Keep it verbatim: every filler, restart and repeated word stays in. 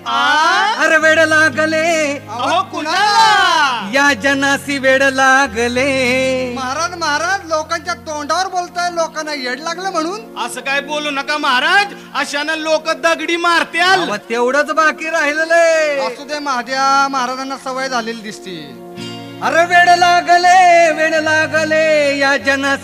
अरे वेड लागले अहो कुणाला या जनासी वेड लागले. महाराज महाराज लोकांच्या तोंडावर बोलताय, लोकांना येड लागलं म्हणून. असं काय बोलू नका महाराज, अशानं लोक दगडी मारत्याल. अहो, तेवढंच बाकी राहिलेलं. असू दे महाद्या, महाराजांना सवय झालेली दिसते. अरे वेड लागले वेड लागले या जनासी